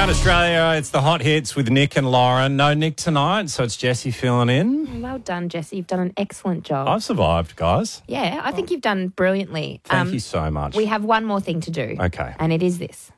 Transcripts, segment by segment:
Night Australia, it's the hot hits with Nick and Lauren. No Nick tonight, so it's Jessie filling in. Well done, Jessie. You've done an excellent job. I've survived, guys. Yeah, I think you've done brilliantly. Thank you so much. We have one more thing to do. Okay. And it is this.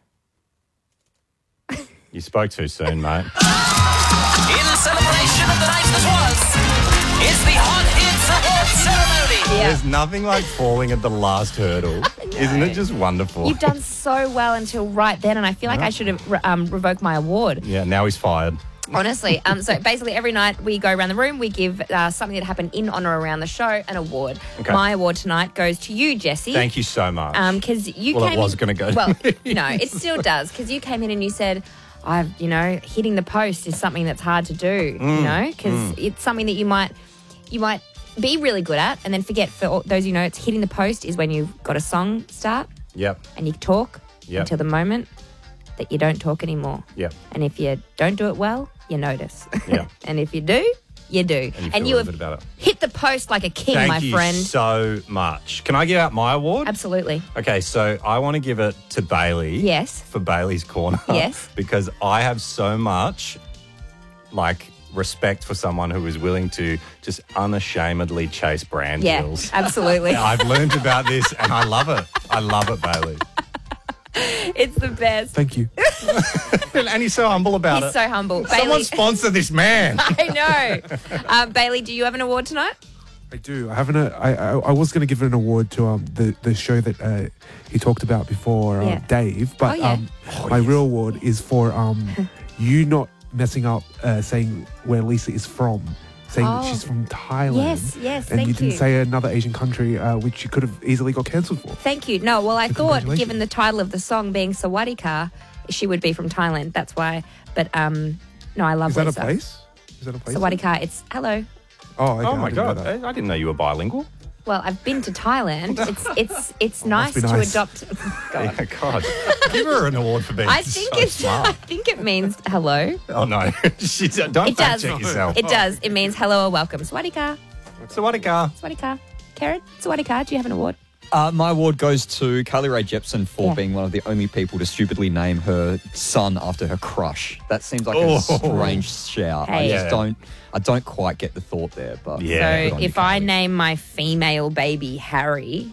You spoke too soon, mate. In celebration of the night that was, it's the Hot Hits Award ceremony. Yeah. There's nothing like falling at the last hurdle. Isn't it just wonderful? You've done so well until right then, and I feel like I should have revoked my award. Yeah, now he's fired. Honestly. So basically every night we go around the room, we give something that happened in honour around the show, an award. Okay. My award tonight goes to you, Jessie. Thank you so much. Because you Well, it came was in- gonna go to Well, me. no, it still does, because you came in and you said, hitting the post is something that's hard to do, because it's something that you might be really good at and then forget. For all those it's hitting the post is when you've got a song start Yep. and you talk Yep. until the moment that you don't talk anymore. Yep. And if you don't do it well, you notice. Yeah. And if you do, you do. And you feel a bit about it. hit the post like a king, Thank my you friend. so much. Can I give out my award? Absolutely. Okay, so I want to give it to Bailey. Yes. For Bailey's Corner. Yes. Because I have so much, respect for someone who is willing to just unashamedly chase brand Yeah, deals. absolutely. I've learned about this and I love it. I love it, Bailey. It's the best. Thank you. And he's so humble about He's it. so humble. Someone Bailey, sponsor this man. I know. Bailey, do you have an award tonight? I do. I was going to give it an award to the show that he talked about before, Yeah. Dave. But Oh, yeah. my real award is for you not messing up saying where Lisa is from, saying that she's from Thailand. Yes, and thank you didn't you. say another Asian country, which you could have easily got cancelled for. Thank you. No, well, I thought, congratulations. given the title of the song being Sawadika, she would be from Thailand. That's why. But no, I love Is that Lisa. a place? Is that a place? Sawadika, it's hello. Oh, okay, Oh I my didn't know God. that. I didn't know you were bilingual. Well, I've been to Thailand. It's nice be to nice. adopt. God. Yeah, God. Give her an award for being I think so I smart. think it means hello. Oh, no. Don't It fact does. check yourself. It does. It means hello or welcome. Sawadika. Sawadika. Sawadika. Karen, Sawadika, do you have an award? My award goes to Kylie Rae Jepsen for Yeah. being one of the only people to stupidly name her son after her crush. That seems like Oh. a strange shout. Hey. I don't quite get the thought there, but Yeah. good So on you, if I Kylie. name my female baby Harry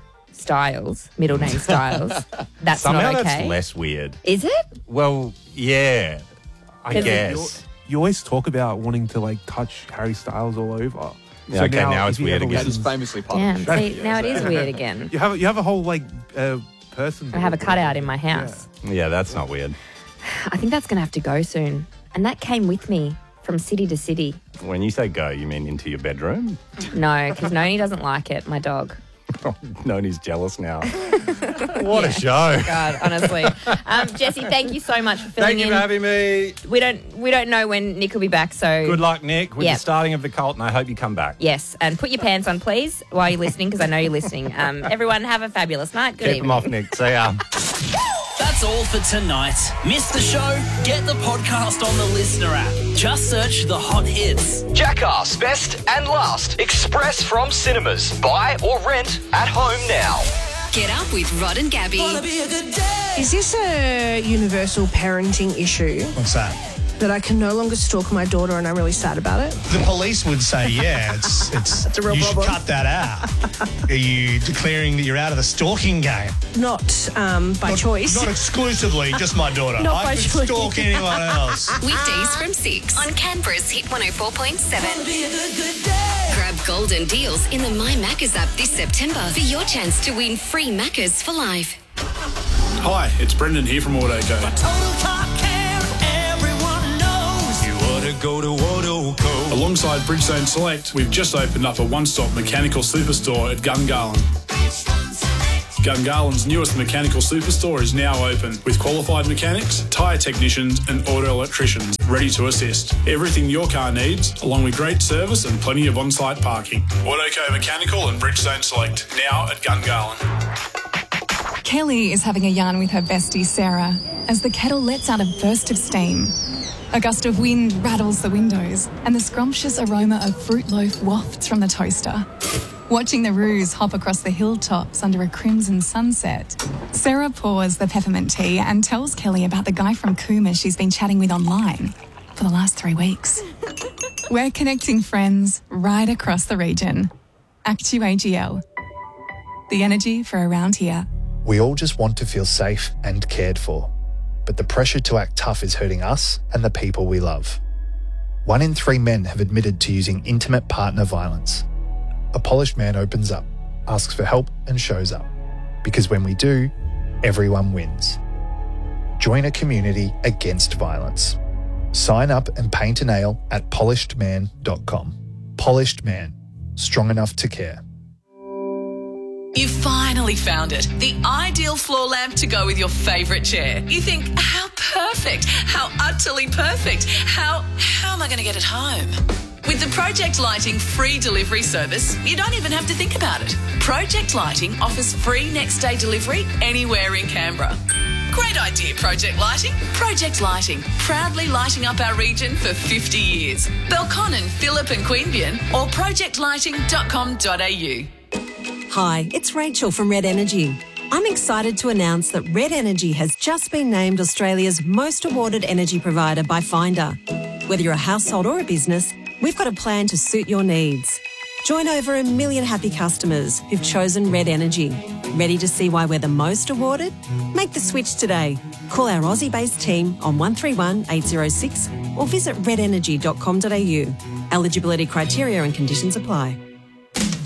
Styles, middle name Styles, that's Somehow not okay. that's less weird. Is it? Well, yeah, I 'Cause guess. You always talk about wanting to touch Harry Styles all over. Yeah, okay, now it's if you weird have a again. This is wedding- famously part Damn. of the show. See, now it is weird again. You have a whole person. I have a cutout in my house. Yeah, that's not weird. I think that's going to have to go soon. And that came with me from city to city. When you say go, you mean into your bedroom? No, because Noni doesn't like it, my dog. Noni's jealous now. What a show. God, honestly. Jessie, thank you so much for filling Thank you in. for having me. We don't know when Nick will be back, so Good luck, Nick, with Yeah. the starting of the cult, and I hope you come back. yes. And put your pants on, please, while you're listening, because I know you're listening. Everyone, have a fabulous night. Good Keep evening. them off, Nick. See ya. That's all for tonight. Miss the show? Get the podcast on the Listener app. Just search the Hot Hits. Jackass Best and Last Express from cinemas. Buy or rent at home now. Get up with Rod and Gabby. Is this a universal parenting issue What's that? that I can no longer stalk my daughter and I'm really sad about it? The police would say, yeah, it's a real you problem. should cut that out. Are you declaring that you're out of the stalking game? Not by choice. Not exclusively, just my daughter. Not by I could choice. stalk anyone else. Weekdays from 6 on Canberra's Hit 104.7. Grab golden deals in the My Maccas app this September for your chance to win free Maccas for life. Hi, it's Brendan here from Autoco. You ought to go to Autoco. Alongside Bridgestone Select, we've just opened up a one-stop mechanical superstore at Gungahlin. Gungahlин's newest mechanical superstore is now open with qualified mechanics, tyre technicians and auto electricians ready to assist. Everything your car needs, along with great service and plenty of on-site parking. Autoco Mechanical and Bridgestone Select, now at Gungahlin. Kelly is having a yarn with her bestie Sarah as the kettle lets out a burst of steam. A gust of wind rattles the windows and the scrumptious aroma of fruit loaf wafts from the toaster. Watching the roos hop across the hilltops under a crimson sunset, Sarah pours the peppermint tea and tells Kelly about the guy from Cooma she's been chatting with online for the last 3 weeks. We're connecting friends right across the region. Actu-AGL. The energy for around here. We all just want to feel safe and cared for. But the pressure to act tough is hurting us and the people we love. 1 in 3 men have admitted to using intimate partner violence. A polished man opens up, asks for help and shows up. Because when we do, everyone wins. Join a community against violence. Sign up and paint a nail at polishedman.com. Polished Man. Strong enough to care. You finally found it. The ideal floor lamp to go with your favourite chair. You think, how perfect, how utterly perfect, how am I going to get it home? With the Project Lighting free delivery service, you don't even have to think about it. Project Lighting offers free next day delivery anywhere in Canberra. Great idea, Project Lighting. Project Lighting, proudly lighting up our region for 50 years. Belconnen, Phillip and Queanbeyan or projectlighting.com.au. Hi, it's Rachel from Red Energy. I'm excited to announce that Red Energy has just been named Australia's most awarded energy provider by Finder. Whether you're a household or a business, we've got a plan to suit your needs. Join over 1 million happy customers who've chosen Red Energy. Ready to see why we're the most awarded? Make the switch today. Call our Aussie-based team on 131 806 or visit redenergy.com.au. Eligibility criteria and conditions apply.